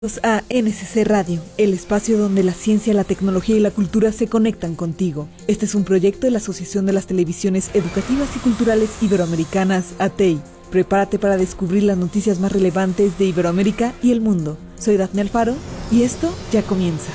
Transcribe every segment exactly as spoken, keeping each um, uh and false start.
A N S C Radio, el espacio donde la ciencia, la tecnología y la cultura se conectan contigo. Este es un proyecto de la Asociación de las Televisiones Educativas y Culturales Iberoamericanas, A T E I. Prepárate para descubrir las noticias más relevantes de Iberoamérica y el mundo. Soy Dafne Alfaro y esto ya comienza.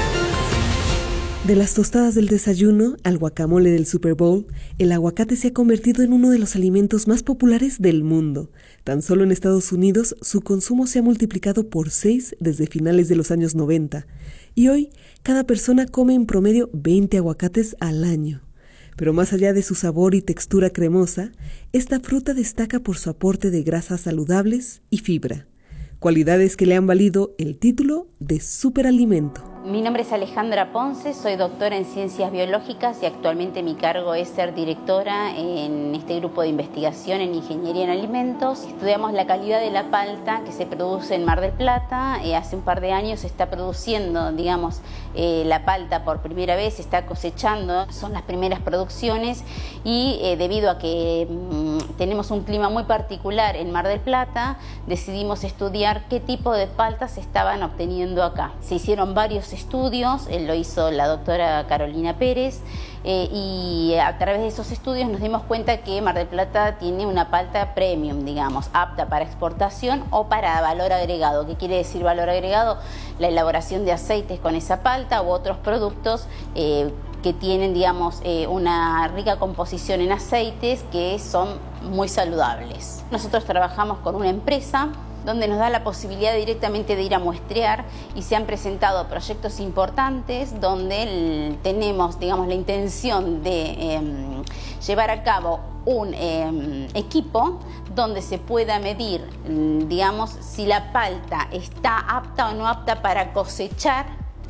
De las tostadas del desayuno al guacamole del Super Bowl, el aguacate se ha convertido en uno de los alimentos más populares del mundo. Tan solo en Estados Unidos, su consumo se ha multiplicado por seis desde finales de los años noventa. Y hoy, cada persona come en promedio veinte aguacates al año. Pero más allá de su sabor y textura cremosa, esta fruta destaca por su aporte de grasas saludables y fibra, cualidades que le han valido el título de superalimento. Mi nombre es Alejandra Ponce, soy doctora en Ciencias Biológicas y actualmente mi cargo es ser directora en este grupo de investigación en Ingeniería en Alimentos. Estudiamos la calidad de la palta que se produce en Mar del Plata. Eh, hace un par de años se está produciendo, digamos, eh, la palta por primera vez, se está cosechando, son las primeras producciones y eh, debido a que mmm, tenemos un clima muy particular en Mar del Plata, decidimos estudiar qué tipo de paltas se estaban obteniendo acá. Se hicieron varios estudios, eh, lo hizo la doctora Carolina Pérez, eh, y a través de esos estudios nos dimos cuenta que Mar del Plata tiene una palta premium, digamos, apta para exportación o para valor agregado. ¿Qué quiere decir valor agregado? La elaboración de aceites con esa palta u otros productos eh, que tienen, digamos, eh, una rica composición en aceites que son muy saludables. Nosotros trabajamos con una empresa donde nos da la posibilidad directamente de ir a muestrear y se han presentado proyectos importantes donde el, tenemos, digamos, la intención de eh, llevar a cabo un eh, equipo donde se pueda medir, digamos, si la palta está apta o no apta para cosechar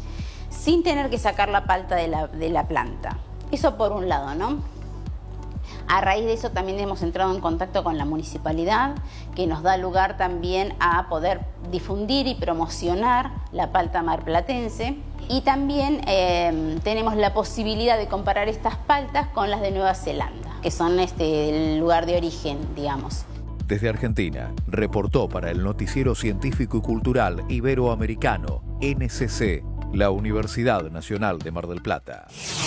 sin tener que sacar la palta de la, de la planta. Eso por un lado, ¿no? A raíz de eso también hemos entrado en contacto con la municipalidad, que nos da lugar también a poder difundir y promocionar la palta marplatense. Y también eh, tenemos la posibilidad de comparar estas paltas con las de Nueva Zelanda, que son este, el lugar de origen, digamos. Desde Argentina, reportó para el Noticiero Científico y Cultural Iberoamericano, N S C, la Universidad Nacional de Mar del Plata.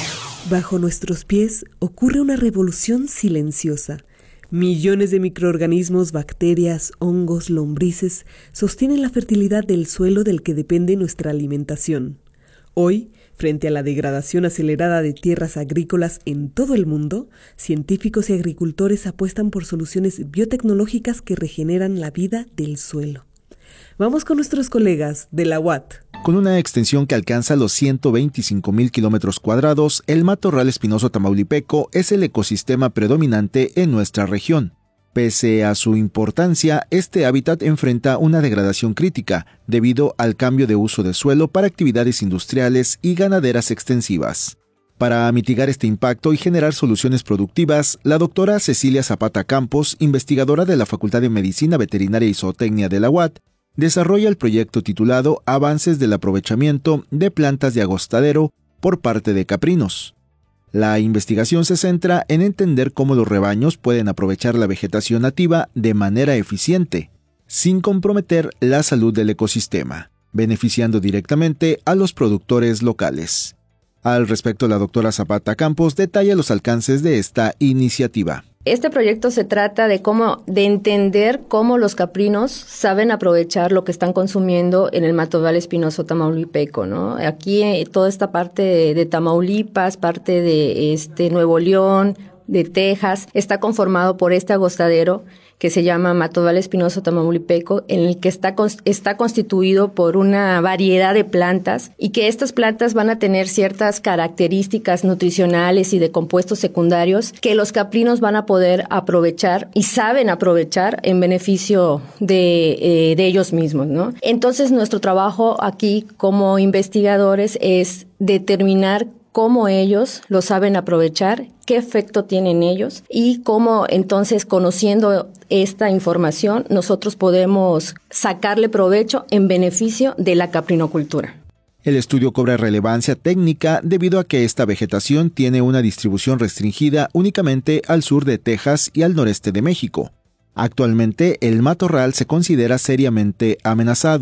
Bajo nuestros pies ocurre una revolución silenciosa. Millones de microorganismos, bacterias, hongos, lombrices sostienen la fertilidad del suelo del que depende nuestra alimentación. Hoy, frente a la degradación acelerada de tierras agrícolas en todo el mundo, científicos y agricultores apuestan por soluciones biotecnológicas que regeneran la vida del suelo. Vamos con nuestros colegas de la U A T. Con una extensión que alcanza los ciento veinticinco mil kilómetros cuadrados, el matorral espinoso tamaulipeco es el ecosistema predominante en nuestra región. Pese a su importancia, este hábitat enfrenta una degradación crítica debido al cambio de uso de suelo para actividades industriales y ganaderas extensivas. Para mitigar este impacto y generar soluciones productivas, la doctora Cecilia Zapata Campos, investigadora de la Facultad de Medicina Veterinaria y Zootecnia de la U A T, desarrolla el proyecto titulado Avances del aprovechamiento de plantas de agostadero por parte de caprinos. La investigación se centra en entender cómo los rebaños pueden aprovechar la vegetación nativa de manera eficiente, sin comprometer la salud del ecosistema, beneficiando directamente a los productores locales. Al respecto, la doctora Zapata Campos detalla los alcances de esta iniciativa. Este proyecto se trata de cómo, de entender cómo los caprinos saben aprovechar lo que están consumiendo en el matorral espinoso tamaulipeco, ¿no? Aquí eh, toda esta parte de, de Tamaulipas, parte de este Nuevo León, de Texas, está conformado por este agostadero que se llama matorral espinoso tamaulipeco, en el que está, está constituido por una variedad de plantas y que estas plantas van a tener ciertas características nutricionales y de compuestos secundarios que los caprinos van a poder aprovechar y saben aprovechar en beneficio de, eh, de ellos mismos, ¿no? Entonces, nuestro trabajo aquí como investigadores es determinar cómo ellos lo saben aprovechar, qué efecto tienen ellos y cómo entonces, conociendo esta información, nosotros podemos sacarle provecho en beneficio de la caprinocultura. El estudio cobra relevancia técnica debido a que esta vegetación tiene una distribución restringida únicamente al sur de Texas y al noreste de México. Actualmente, el matorral se considera seriamente amenazado,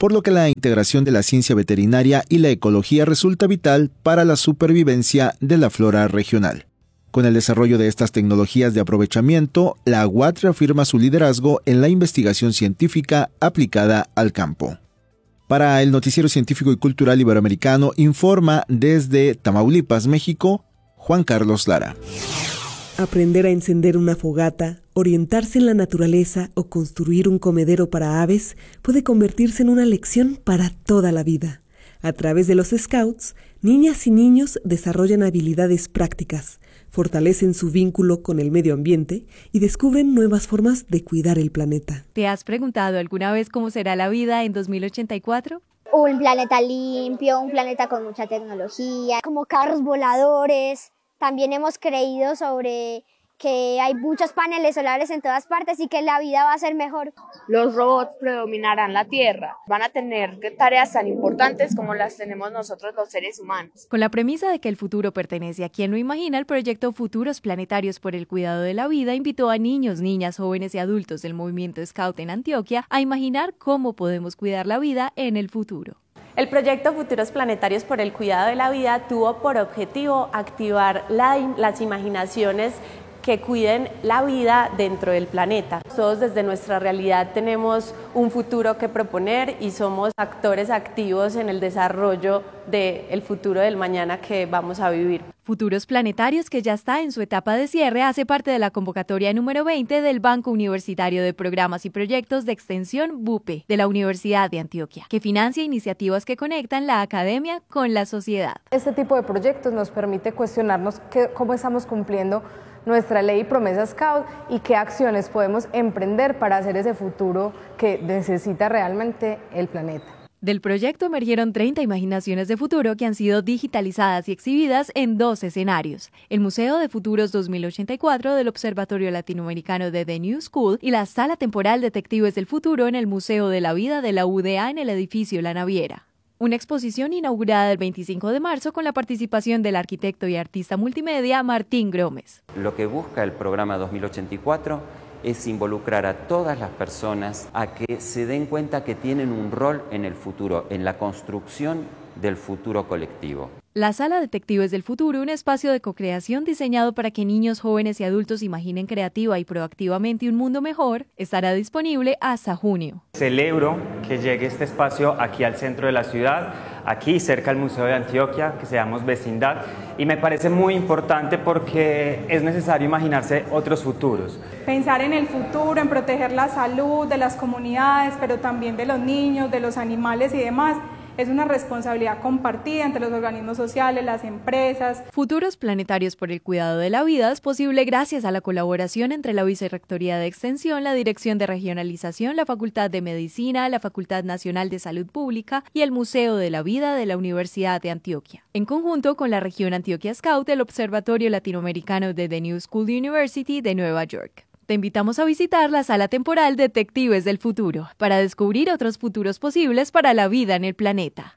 por lo que la integración de la ciencia veterinaria y la ecología resulta vital para la supervivencia de la flora regional. Con el desarrollo de estas tecnologías de aprovechamiento, la U A T reafirma su liderazgo en la investigación científica aplicada al campo. Para el Noticiero Científico y Cultural Iberoamericano, informa desde Tamaulipas, México, Juan Carlos Lara. Aprender a encender una fogata, orientarse en la naturaleza o construir un comedero para aves puede convertirse en una lección para toda la vida. A través de los Scouts, niñas y niños desarrollan habilidades prácticas, fortalecen su vínculo con el medio ambiente y descubren nuevas formas de cuidar el planeta. ¿Te has preguntado alguna vez cómo será la vida en dos mil ochenta y cuatro? Un planeta limpio, un planeta con mucha tecnología, como carros voladores. También hemos creído sobre que hay muchos paneles solares en todas partes y que la vida va a ser mejor. Los robots predominarán la Tierra. Van a tener tareas tan importantes como las tenemos nosotros los seres humanos. Con la premisa de que el futuro pertenece a quien lo imagina, el proyecto Futuros Planetarios por el Cuidado de la Vida invitó a niños, niñas, jóvenes y adultos del movimiento Scout en Antioquia a imaginar cómo podemos cuidar la vida en el futuro. El proyecto Futuros Planetarios por el Cuidado de la Vida tuvo por objetivo activar la, las imaginaciones que cuiden la vida dentro del planeta. Todos desde nuestra realidad tenemos un futuro que proponer y somos actores activos en el desarrollo del futuro del mañana que vamos a vivir. Futuros Planetarios, que ya está en su etapa de cierre, hace parte de la convocatoria número veinte del Banco Universitario de Programas y Proyectos de Extensión BUPE de la Universidad de Antioquia, que financia iniciativas que conectan la academia con la sociedad. Este tipo de proyectos nos permite cuestionarnos qué, cómo estamos cumpliendo nuestra ley y promesa Scout y qué acciones podemos emprender para hacer ese futuro que necesita realmente el planeta. Del proyecto emergieron treinta imaginaciones de futuro que han sido digitalizadas y exhibidas en dos escenarios: el Museo de Futuros dos mil ochenta y cuatro del Observatorio Latinoamericano de The New School y la Sala Temporal Detectives del Futuro en el Museo de la Vida de la U D A en el edificio La Naviera. Una exposición inaugurada el veinticinco de marzo con la participación del arquitecto y artista multimedia Martín Gromes. Lo que busca el programa dos mil ochenta y cuatro es involucrar a todas las personas a que se den cuenta que tienen un rol en el futuro, en la construcción del futuro colectivo. La Sala Detectives del Futuro, un espacio de co-creación diseñado para que niños, jóvenes y adultos imaginen creativa y proactivamente un mundo mejor, estará disponible hasta junio. Celebro que llegue este espacio aquí al centro de la ciudad, aquí cerca al Museo de Antioquia, que seamos vecindad, y me parece muy importante porque es necesario imaginarse otros futuros. Pensar en el futuro, en proteger la salud de las comunidades, pero también de los niños, de los animales y demás, es una responsabilidad compartida entre los organismos sociales, las empresas. Futuros Planetarios por el Cuidado de la Vida es posible gracias a la colaboración entre la Vicerrectoría de Extensión, la Dirección de Regionalización, la Facultad de Medicina, la Facultad Nacional de Salud Pública y el Museo de la Vida de la Universidad de Antioquia. En conjunto con la región Antioquia Scout, el Observatorio Latinoamericano de The New School University de Nueva York. Te invitamos a visitar la Sala Temporal Detectives del Futuro para descubrir otros futuros posibles para la vida en el planeta.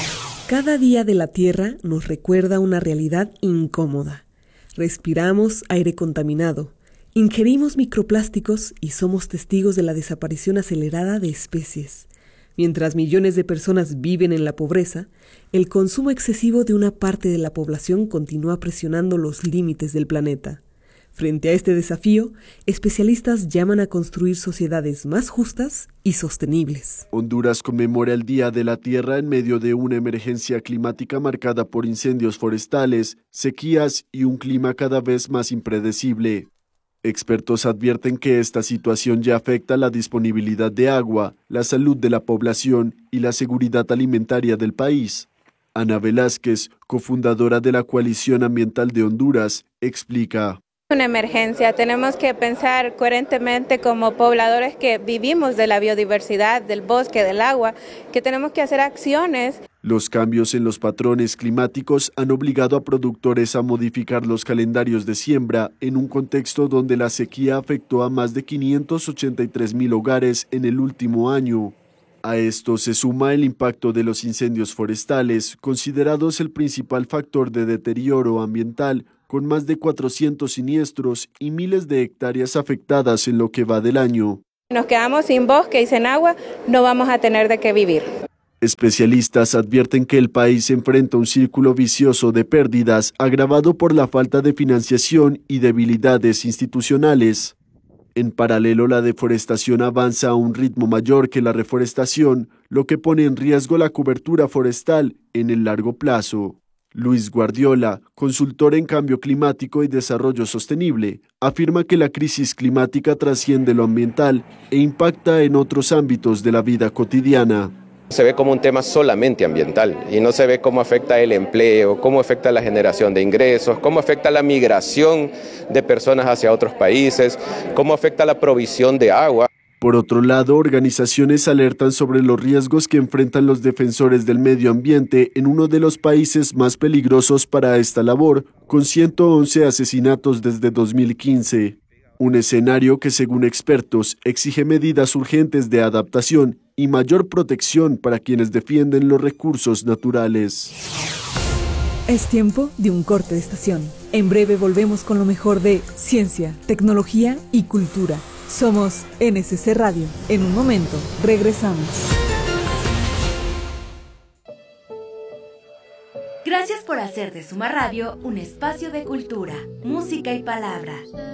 Cada día de la Tierra nos recuerda una realidad incómoda. Respiramos aire contaminado, ingerimos microplásticos y somos testigos de la desaparición acelerada de especies. Mientras millones de personas viven en la pobreza, el consumo excesivo de una parte de la población continúa presionando los límites del planeta. Frente a este desafío, especialistas llaman a construir sociedades más justas y sostenibles. Honduras conmemora el Día de la Tierra en medio de una emergencia climática marcada por incendios forestales, sequías y un clima cada vez más impredecible. Expertos advierten que esta situación ya afecta la disponibilidad de agua, la salud de la población y la seguridad alimentaria del país. Ana Velázquez, cofundadora de la Coalición Ambiental de Honduras, explica. Una emergencia, tenemos que pensar coherentemente como pobladores que vivimos de la biodiversidad, del bosque, del agua, que tenemos que hacer acciones. Los cambios en los patrones climáticos han obligado a productores a modificar los calendarios de siembra en un contexto donde la sequía afectó a más de quinientos ochenta y tres mil hogares en el último año. A esto se suma el impacto de los incendios forestales, considerados el principal factor de deterioro ambiental, con más de cuatrocientos siniestros y miles de hectáreas afectadas en lo que va del año. Nos quedamos sin bosque y sin agua, no vamos a tener de qué vivir. Especialistas advierten que el país enfrenta un círculo vicioso de pérdidas agravado por la falta de financiación y debilidades institucionales. En paralelo, la deforestación avanza a un ritmo mayor que la reforestación, lo que pone en riesgo la cobertura forestal en el largo plazo. Luis Guardiola, consultor en cambio climático y desarrollo sostenible, afirma que la crisis climática trasciende lo ambiental e impacta en otros ámbitos de la vida cotidiana. Se ve como un tema solamente ambiental y no se ve cómo afecta el empleo, cómo afecta la generación de ingresos, cómo afecta la migración de personas hacia otros países, cómo afecta la provisión de agua. Por otro lado, organizaciones alertan sobre los riesgos que enfrentan los defensores del medio ambiente en uno de los países más peligrosos para esta labor, con ciento once asesinatos desde dos mil quince. Un escenario que, según expertos, exige medidas urgentes de adaptación y mayor protección para quienes defienden los recursos naturales. Es tiempo de un corte de estación. En breve volvemos con lo mejor de ciencia, tecnología y cultura. Somos N S C Radio. En un momento, regresamos. Gracias por hacer de Suma Radio un espacio de cultura, música y palabra.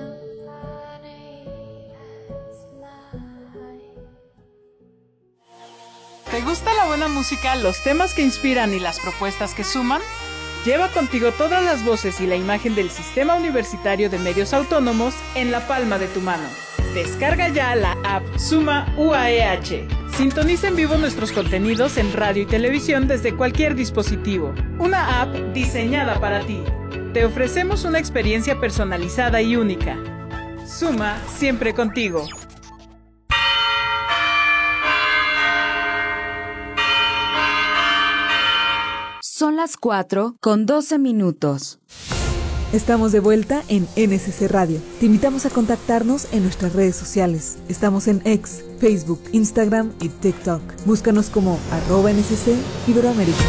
¿Te gusta la buena música, los temas que inspiran y las propuestas que suman? Lleva contigo todas las voces y la imagen del Sistema Universitario de Medios Autónomos en la palma de tu mano. Descarga ya la app Suma U A E H. Sintoniza en vivo nuestros contenidos en radio y televisión desde cualquier dispositivo. Una app diseñada para ti. Te ofrecemos una experiencia personalizada y única. Suma siempre contigo. Son las cuatro con doce minutos. Estamos de vuelta en N S C Radio. Te invitamos a contactarnos en nuestras redes sociales. Estamos en X, Facebook, Instagram y TikTok. Búscanos como arroba N S C Iberoamérica.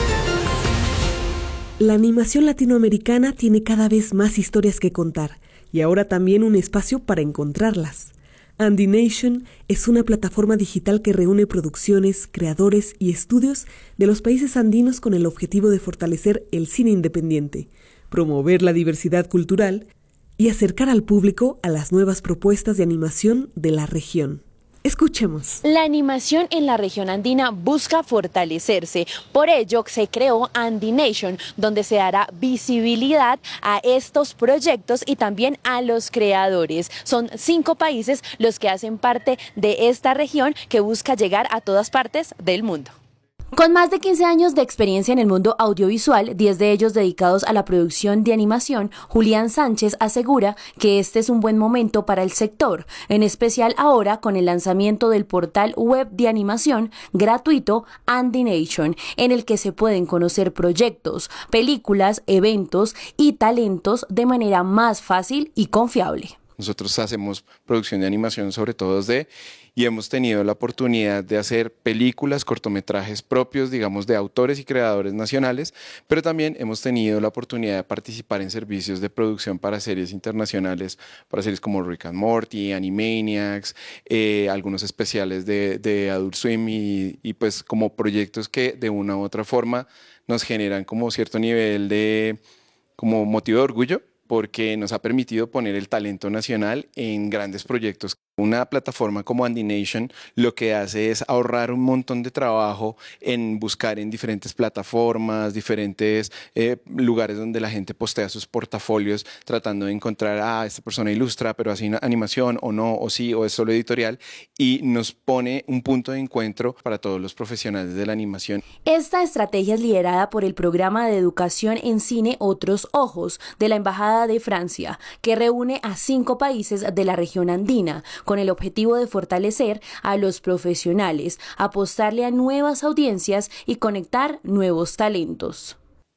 La animación latinoamericana tiene cada vez más historias que contar y ahora también un espacio para encontrarlas. Andination es una plataforma digital que reúne producciones, creadores y estudios de los países andinos con el objetivo de fortalecer el cine independiente, promover la diversidad cultural y acercar al público a las nuevas propuestas de animación de la región. Escuchemos. La animación en la región andina busca fortalecerse. Por ello se creó Andination, donde se dará visibilidad a estos proyectos y también a los creadores. Son cinco países los que hacen parte de esta región que busca llegar a todas partes del mundo. Con más de quince años de experiencia en el mundo audiovisual, diez de ellos dedicados a la producción de animación, Julián Sánchez asegura que este es un buen momento para el sector, en especial ahora con el lanzamiento del portal web de animación gratuito Andination, en el que se pueden conocer proyectos, películas, eventos y talentos de manera más fácil y confiable. Nosotros hacemos producción de animación sobre todo dos D y hemos tenido la oportunidad de hacer películas, cortometrajes propios, digamos, de autores y creadores nacionales, pero también hemos tenido la oportunidad de participar en servicios de producción para series internacionales, para series como Rick and Morty, Animaniacs, eh, algunos especiales de, de Adult Swim y, y pues como proyectos que de una u otra forma nos generan como cierto nivel de como motivo de orgullo, porque nos ha permitido poner el talento nacional en grandes proyectos. Una plataforma como Andination lo que hace es ahorrar un montón de trabajo en buscar en diferentes plataformas, diferentes eh, lugares donde la gente postea sus portafolios tratando de encontrar, ah, esta persona ilustra, pero hace una animación o no, o sí, o es solo editorial, y nos pone un punto de encuentro para todos los profesionales de la animación. Esta estrategia es liderada por el Programa de Educación en Cine Otros Ojos de la Embajada de Francia, que reúne a cinco países de la región andina, con el objetivo de fortalecer a los profesionales, apostarle a nuevas audiencias y conectar nuevos talentos.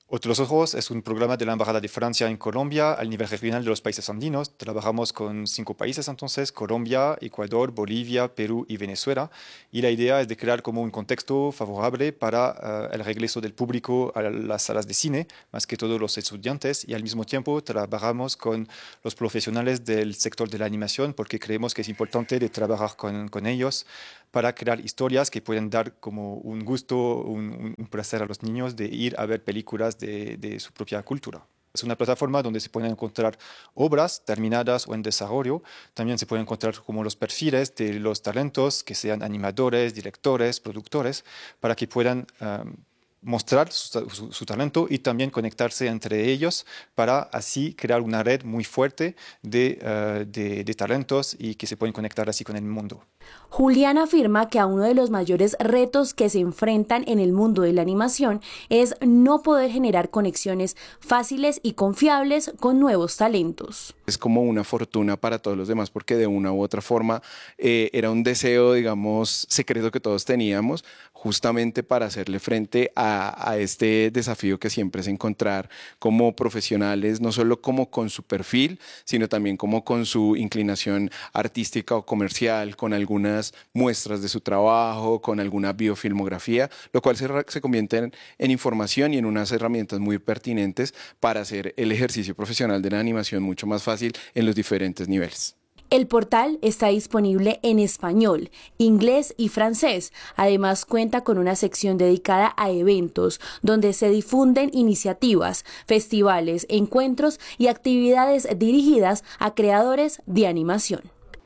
Otros Ojos es un programa de la Embajada de Francia en Colombia al nivel regional de los países andinos. Trabajamos con cinco países entonces, Colombia, Ecuador, Bolivia, Perú y Venezuela. Y la idea es de crear como un contexto favorable para uh, el regreso del público a las salas de cine, más que todos los estudiantes. Y al mismo tiempo trabajamos con los profesionales del sector de la animación porque creemos que es importante de trabajar con, con ellos para crear historias que pueden dar como un gusto, un, un placer a los niños de ir a ver películas de, de su propia cultura. Es una plataforma donde se pueden encontrar obras terminadas o en desarrollo. También se pueden encontrar como los perfiles de los talentos, que sean animadores, directores, productores, para que puedan um, mostrar su, su, su talento y también conectarse entre ellos para así crear una red muy fuerte de, uh, de, de talentos y que se pueden conectar así con el mundo. Julián afirma que a uno de los mayores retos que se enfrentan en el mundo de la animación es no poder generar conexiones fáciles y confiables con nuevos talentos. Es como una fortuna para todos los demás porque de una u otra forma eh, era un deseo, digamos, secreto que todos teníamos justamente para hacerle frente a, a este desafío que siempre es encontrar como profesionales, no solo como con su perfil, sino también como con su inclinación artística o comercial, con algunas muestras de su trabajo, con alguna biofilmografía, lo cual se, se convierte en, en información y en unas herramientas muy pertinentes para hacer el ejercicio profesional de la animación mucho más fácil en los diferentes niveles. El portal está disponible en español, inglés y francés. Además, cuenta con una sección dedicada a eventos, donde se difunden iniciativas, festivales, encuentros y actividades dirigidas a creadores de animación.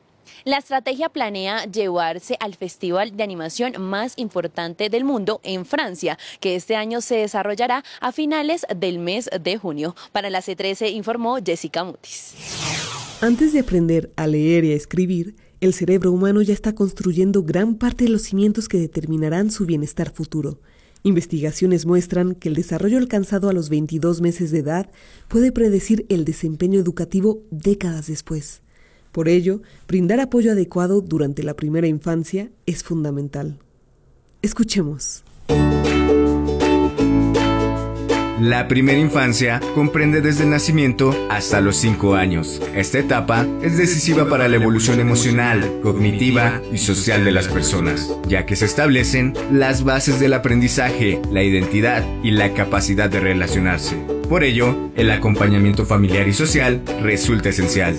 La estrategia planea llevarse al festival de animación más importante del mundo en Francia, que este año se desarrollará a finales del mes de junio. Para la C trece informó Jessica Mutis. Antes de aprender a leer y a escribir, el cerebro humano ya está construyendo gran parte de los cimientos que determinarán su bienestar futuro. Investigaciones muestran que el desarrollo alcanzado a los veintidós meses de edad puede predecir el desempeño educativo décadas después. Por ello, brindar apoyo adecuado durante la primera infancia es fundamental. Escuchemos. La primera infancia comprende desde el nacimiento hasta los cinco años. Esta etapa es decisiva para la evolución emocional, cognitiva y social de las personas, ya que se establecen las bases del aprendizaje, la identidad y la capacidad de relacionarse. Por ello, el acompañamiento familiar y social resulta esencial.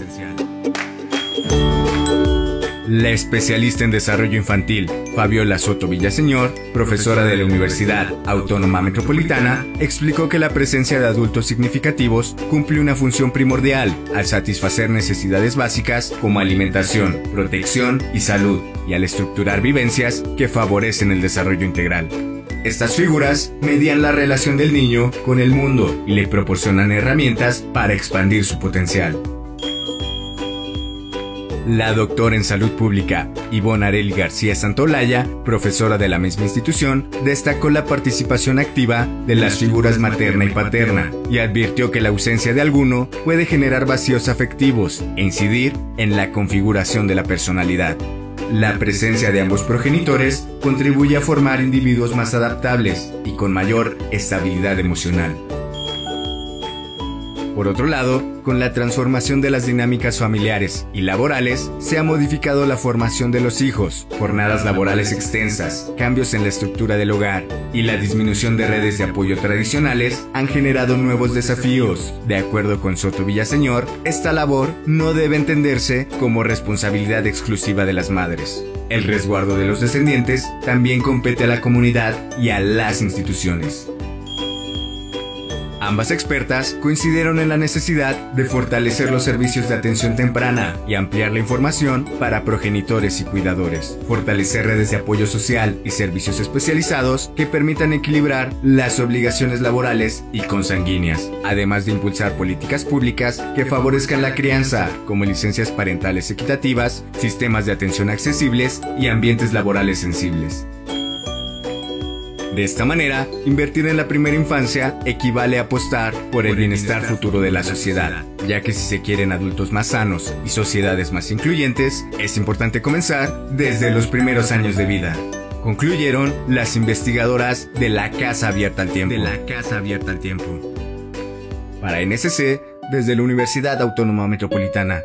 La especialista en desarrollo infantil, Fabiola Soto Villaseñor, profesora de la Universidad Autónoma Metropolitana, explicó que la presencia de adultos significativos cumple una función primordial al satisfacer necesidades básicas como alimentación, protección y salud, y al estructurar vivencias que favorecen el desarrollo integral. Estas figuras median la relación del niño con el mundo y le proporcionan herramientas para expandir su potencial. La doctora en Salud Pública, Ivonne Arely García Santolaya, profesora de la misma institución, destacó la participación activa de las figuras materna y paterna y advirtió que la ausencia de alguno puede generar vacíos afectivos e incidir en la configuración de la personalidad. La presencia de ambos progenitores contribuye a formar individuos más adaptables y con mayor estabilidad emocional. Por otro lado, con la transformación de las dinámicas familiares y laborales, se ha modificado la formación de los hijos, jornadas laborales extensas, cambios en la estructura del hogar y la disminución de redes de apoyo tradicionales han generado nuevos desafíos. De acuerdo con Soto Villaseñor, esta labor no debe entenderse como responsabilidad exclusiva de las madres. El resguardo de los descendientes también compete a la comunidad y a las instituciones. Ambas expertas coincidieron en la necesidad de fortalecer los servicios de atención temprana y ampliar la información para progenitores y cuidadores, fortalecer redes de apoyo social y servicios especializados que permitan equilibrar las obligaciones laborales y consanguíneas, además de impulsar políticas públicas que favorezcan la crianza, como licencias parentales equitativas, sistemas de atención accesibles y ambientes laborales sensibles. De esta manera, invertir en la primera infancia equivale a apostar por el bienestar futuro de la sociedad, ya que si se quieren adultos más sanos y sociedades más incluyentes, es importante comenzar desde los primeros años de vida. concluyeron las investigadoras de la Casa Abierta al Tiempo. De la Casa Abierta al Tiempo. Para N S C, desde la Universidad Autónoma Metropolitana.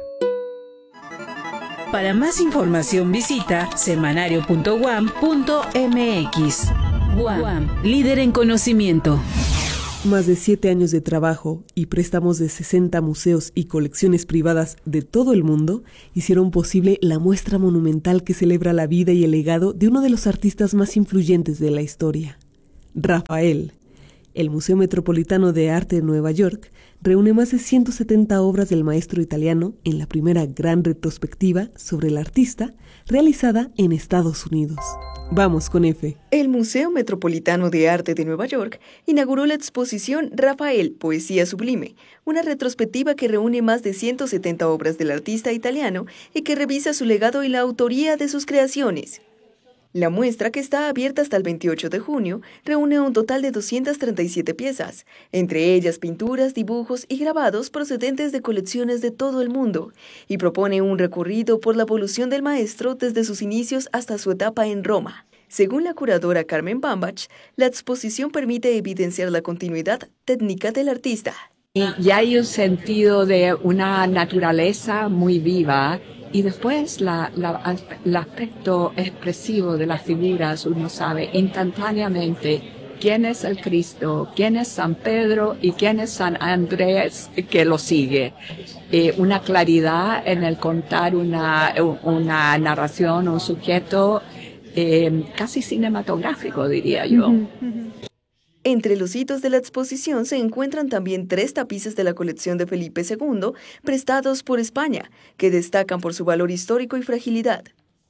Para más información visita semanario punto u a m punto m x. U A M, líder en conocimiento. Más de siete años de trabajo y préstamos de sesenta museos y colecciones privadas de todo el mundo hicieron posible la muestra monumental que celebra la vida y el legado de uno de los artistas más influyentes de la historia, Rafael. El Museo Metropolitano de Arte de Nueva York reúne más de ciento setenta obras del maestro italiano en la primera gran retrospectiva sobre el artista realizada en Estados Unidos. Vamos con F. El Museo Metropolitano de Arte de Nueva York inauguró la exposición Rafael, Poesía Sublime, una retrospectiva que reúne más de ciento setenta obras del artista italiano y que revisa su legado y la autoría de sus creaciones. La muestra, que está abierta hasta el veintiocho de junio, reúne un total de doscientas treinta y siete piezas, entre ellas pinturas, dibujos y grabados procedentes de colecciones de todo el mundo, y propone un recorrido por la evolución del maestro desde sus inicios hasta su etapa en Roma. Según la curadora Carmen Bambach, la exposición permite evidenciar la continuidad técnica del artista. Y hay un sentido de una naturaleza muy viva. Y después la, la, el aspecto expresivo de las figuras, uno sabe instantáneamente quién es el Cristo, quién es San Pedro y quién es San Andrés que lo sigue. Eh, una claridad en el contar una, una narración, un sujeto eh, casi cinematográfico, diría yo. Uh-huh, uh-huh. Entre los hitos de la exposición se encuentran también tres tapices de la colección de Felipe segundo, prestados por España, que destacan por su valor histórico y fragilidad.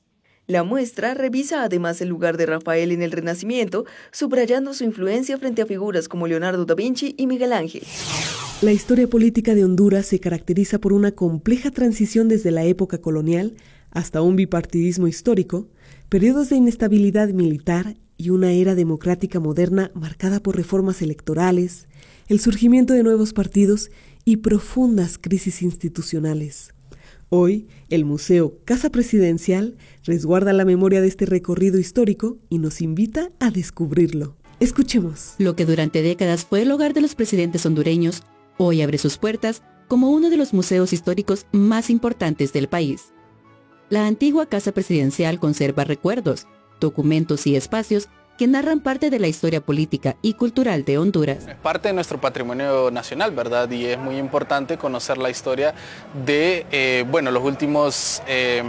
La muestra revisa además el lugar de Rafael en el Renacimiento, subrayando su influencia frente a figuras como Leonardo da Vinci y Miguel Ángel. La historia política de Honduras se caracteriza por una compleja transición desde la época colonial hasta un bipartidismo histórico, periodos de inestabilidad militar y una era democrática moderna marcada por reformas electorales, el surgimiento de nuevos partidos y profundas crisis institucionales. Hoy, el Museo Casa Presidencial resguarda la memoria de este recorrido histórico y nos invita a descubrirlo. Escuchemos. Lo que durante décadas fue el hogar de los presidentes hondureños, hoy abre sus puertas como uno de los museos históricos más importantes del país. La antigua Casa Presidencial conserva recuerdos, documentos y espacios que narran parte de la historia política y cultural de Honduras. Es parte de nuestro patrimonio nacional, ¿verdad? Y es muy importante conocer la historia de, eh, bueno, los últimos eh,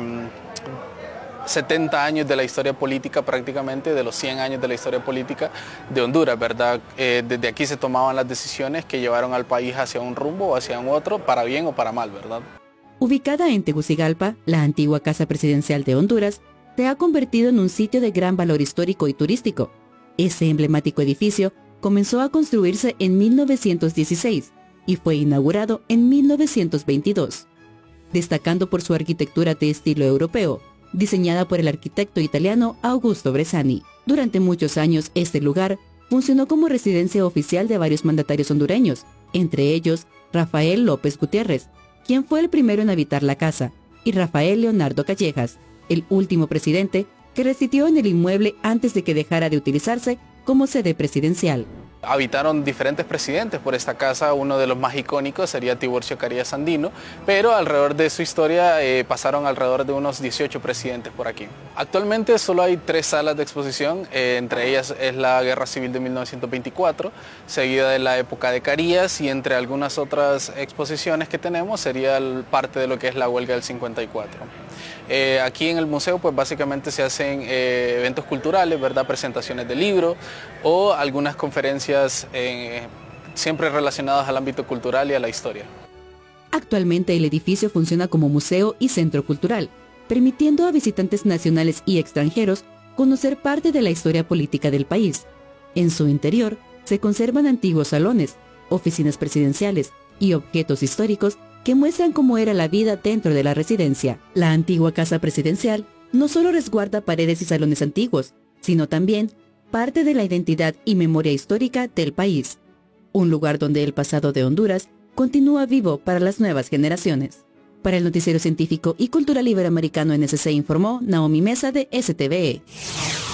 setenta años de la historia política, prácticamente de los cien años de la historia política de Honduras, ¿verdad? Eh, desde aquí se tomaban las decisiones que llevaron al país hacia un rumbo o hacia un otro, para bien o para mal, ¿verdad? Ubicada en Tegucigalpa, la antigua Casa Presidencial de Honduras se ha convertido en un sitio de gran valor histórico y turístico. Ese emblemático edificio comenzó a construirse en mil novecientos dieciséis y fue inaugurado en mil novecientos veintidós, destacando por su arquitectura de estilo europeo, diseñada por el arquitecto italiano Augusto Bressani. Durante muchos años, este lugar funcionó como residencia oficial de varios mandatarios hondureños, entre ellos Rafael López Gutiérrez, quien fue el primero en habitar la casa, y Rafael Leonardo Callejas, el último presidente que residió en el inmueble antes de que dejara de utilizarse como sede presidencial. Habitaron diferentes presidentes por esta casa, uno de los más icónicos sería Tiburcio Carías Sandino, pero alrededor de su historia eh, pasaron alrededor de unos dieciocho presidentes por aquí. Actualmente solo hay tres salas de exposición, eh, entre ellas es la Guerra Civil de mil novecientos veinticuatro, seguida de la época de Carías, y entre algunas otras exposiciones que tenemos sería el, parte de lo que es la huelga del cincuenta y cuatro. Eh, aquí en el museo pues básicamente se hacen eh, eventos culturales, ¿verdad? Presentaciones de libros o algunas conferencias eh, siempre relacionadas al ámbito cultural y a la historia. Actualmente el edificio funciona como museo y centro cultural, permitiendo a visitantes nacionales y extranjeros conocer parte de la historia política del país. En su interior se conservan antiguos salones, oficinas presidenciales y objetos históricos que muestran cómo era la vida dentro de la residencia. La antigua Casa Presidencial no solo resguarda paredes y salones antiguos, sino también parte de la identidad y memoria histórica del país. Un lugar donde el pasado de Honduras continúa vivo para las nuevas generaciones. Para el Noticiero Científico y Cultural Iberoamericano N S C informó Naomi Mesa de S T V E.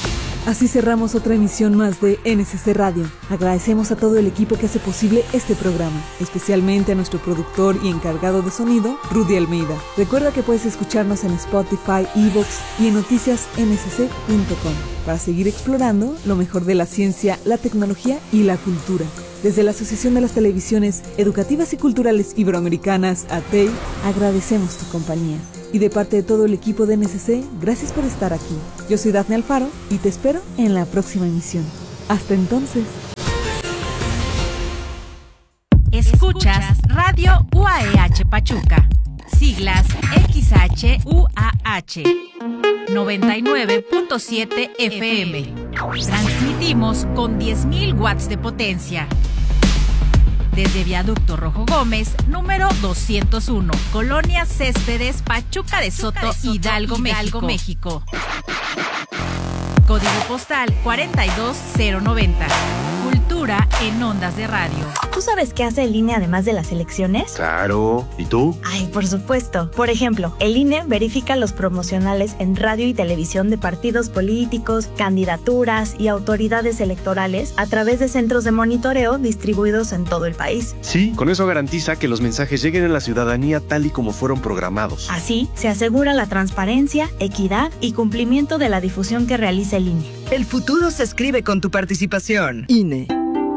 Así cerramos otra emisión más de N S C Radio. Agradecemos a todo el equipo que hace posible este programa, especialmente a nuestro productor y encargado de sonido, Rudy Almeida. Recuerda que puedes escucharnos en Spotify, iVoox y en noticias n s c punto com para seguir explorando lo mejor de la ciencia, la tecnología y la cultura. Desde la Asociación de las Televisiones Educativas y Culturales Iberoamericanas, A T E I, agradecemos tu compañía. Y de parte de todo el equipo de N S C, gracias por estar aquí. Yo soy Dafne Alfaro y te espero en la próxima emisión. Hasta entonces. Escuchas Radio U A E H Pachuca. Siglas X H U A H. noventa y nueve punto siete F M. Transmitimos con diez mil watts de potencia. Desde Viaducto Rojo Gómez, número doscientos uno, Colonia Céspedes, Pachuca de Soto, Pachuca de Soto Hidalgo, Hidalgo, México. México. Código postal cuarenta y dos cero noventa. Cultura en ondas de radio. ¿Tú sabes qué hace el I N E además de las elecciones? Claro. ¿Y tú? Ay, por supuesto. Por ejemplo, el I N E verifica los promocionales en radio y televisión de partidos políticos, candidaturas y autoridades electorales a través de centros de monitoreo distribuidos en todo el país. Sí, con eso garantiza que los mensajes lleguen a la ciudadanía tal y como fueron programados. Así, se asegura la transparencia, equidad y cumplimiento de la difusión que realiza el I N E. El futuro se escribe con tu participación. I N E.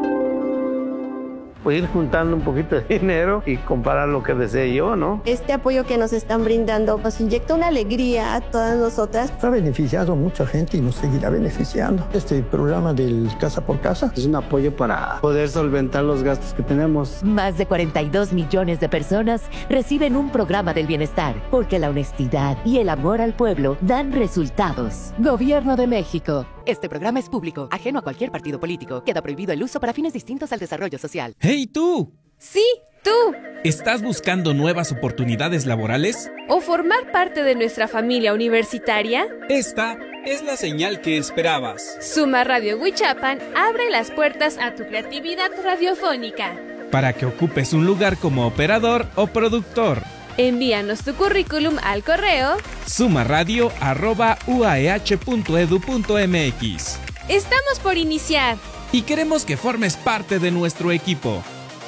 Pues ir juntando un poquito de dinero y comprar lo que desee yo, ¿no? Este apoyo que nos están brindando nos inyecta una alegría a todas nosotras. Ha beneficiado a mucha gente y nos seguirá beneficiando. Este programa del Casa por Casa es un apoyo para poder solventar los gastos que tenemos. Más de cuarenta y dos millones de personas reciben un programa del bienestar, porque la honestidad y el amor al pueblo dan resultados. Gobierno de México. Este programa es público, ajeno a cualquier partido político. Queda prohibido el uso para fines distintos al desarrollo social. ¡Hey, tú! ¡Sí, tú! ¿Estás buscando nuevas oportunidades laborales? ¿O formar parte de nuestra familia universitaria? Esta es la señal que esperabas. Suma Radio Huichapan abre las puertas a tu creatividad radiofónica. Para que ocupes un lugar como operador o productor. Envíanos tu currículum al correo sumaradio arroba u a e h punto edu punto m x. Estamos por iniciar y queremos que formes parte de nuestro equipo.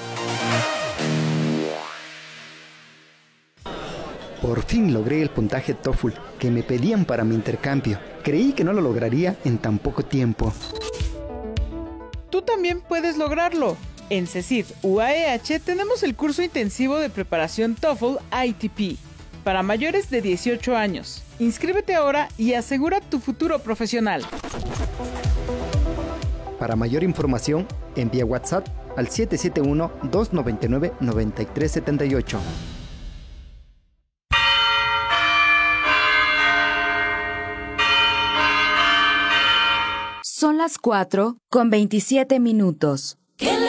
Por fin logré el puntaje TOEFL que me pedían para mi intercambio. Creí que no lo lograría en tan poco tiempo. Tú también puedes lograrlo. En CECID U A E H tenemos el curso intensivo de preparación TOEFL I T P para mayores de dieciocho años. Inscríbete ahora y asegura tu futuro profesional. Para mayor información, envía WhatsApp al siete siete uno, dos nueve nueve, nueve tres siete ocho. Son las cuatro con veintisiete minutos.